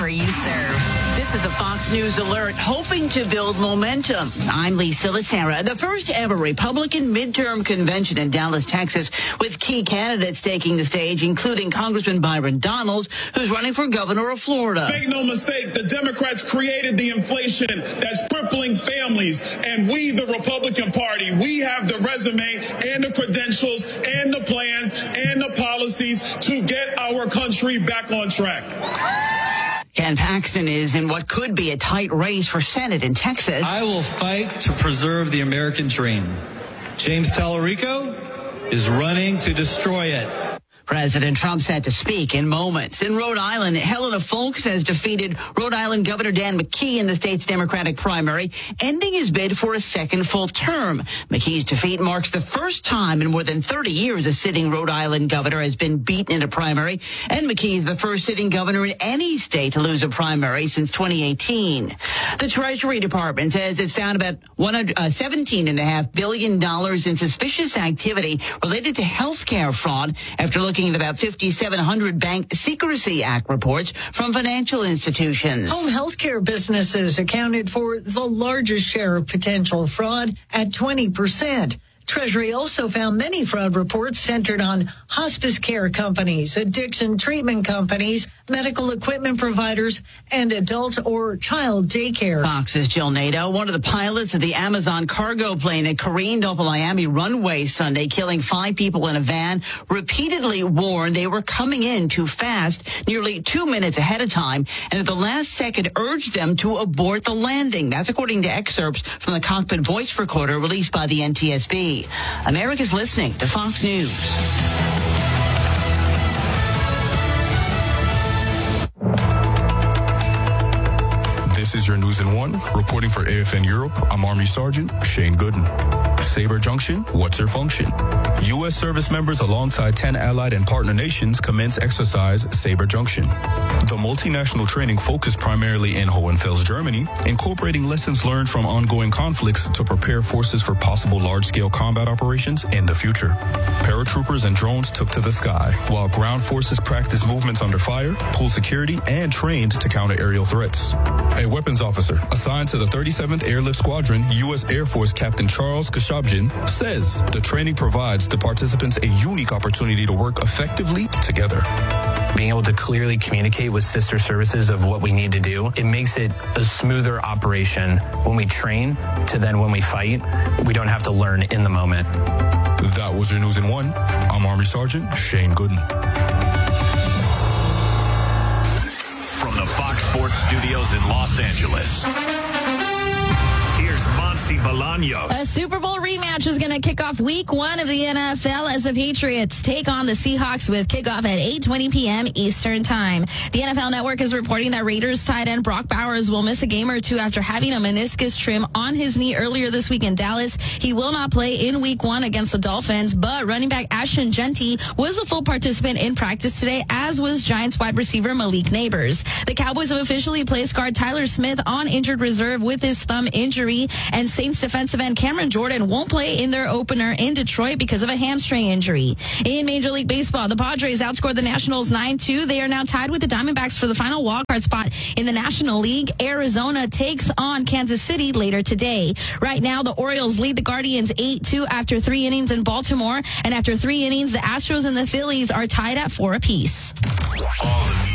wherever you serve. This is a Fox News alert, hoping to build momentum. I'm Lisa Lacera. The first ever Republican midterm convention in Dallas, Texas, with key candidates taking the stage, including Congressman Byron Donalds, who's running for governor of Florida. Make no mistake, the Democrats created the inflation that's crippling families. And we, the Republican Party, we have the resume and the credentials and the plans and the policies to get our country back on track. Ken Paxton is in what could be a tight race for Senate in Texas. I will fight to preserve the American dream. James Tallarico is running to destroy it. President Trump set to speak in moments. In Rhode Island, Helena Foulkes has defeated Rhode Island Governor Dan McKee in the state's Democratic primary, ending his bid for a second full term. McKee's defeat marks the first time in more than 30 years a sitting Rhode Island governor has been beaten in a primary, and McKee is the first sitting governor in any state to lose a primary since 2018. The Treasury Department says it's found about $17.5 billion in suspicious activity related to health care fraud after looking at about 5,700 Bank Secrecy Act reports from financial institutions. Home health care businesses accounted for the largest share of potential fraud at 20%. Treasury also found many fraud reports centered on hospice care companies, addiction treatment companies, medical equipment providers, and adult or child daycare. Fox's Jill Nato, one of the pilots of the Amazon cargo plane that careened off a Miami runway Sunday, killing 5 people in a van, repeatedly warned they were coming in too fast, nearly 2 minutes ahead of time, and at the last second urged them to abort the landing. That's according to excerpts from the cockpit voice recorder released by the NTSB. America's listening to Fox News. This is your News in One. Reporting for AFN Europe, I'm Army Sergeant Shane Gooden. Sabre Junction, what's your function? U.S. service members alongside 10 allied and partner nations commence exercise Sabre Junction. The multinational training focused primarily in Hohenfels, Germany, incorporating lessons learned from ongoing conflicts to prepare forces for possible large-scale combat operations in the future. Paratroopers and drones took to the sky, while ground forces practiced movements under fire, pool security, and trained to counter aerial threats. A weapons officer assigned to the 37th Airlift Squadron, U.S. Air Force Captain Charles Khashoggi, says the training provides the participants a unique opportunity to work effectively together. Being able to clearly communicate with sister services of what we need to do, it makes it a smoother operation when we train to then when we fight, we don't have to learn in the moment. That was your News in One. I'm Army Sergeant Shane Gooden. From the Fox Sports Studios in Los Angeles, here's Monty Bolaños. A Super Bowl rematch is going to kick off week 1 of the NFL as the Patriots take on the Seahawks with kickoff at 8:20 p.m. Eastern Time. The NFL Network is reporting that Raiders tight end Brock Bowers will miss a game or two after having a meniscus trim on his knee earlier this week in Dallas. He will not play in week 1 against the Dolphins, but running back Ashton Jeanty was a full participant in practice today, as was Giants wide receiver Malik Neighbors. The Cowboys have officially placed guard Tyler Smith on injured reserve with his thumb injury, and Saints defensive end Cameron Jordan won't play in their opener in Detroit because of a hamstring injury. In Major League Baseball, the Padres outscored the Nationals 9-2. They are now tied with the Diamondbacks for the final wildcard spot in the National League. Arizona takes on Kansas City later today. Right now, the Orioles lead the Guardians 8-2 after 3 innings in Baltimore, and after 3 innings, the Astros and the Phillies are tied at 4 apiece. All the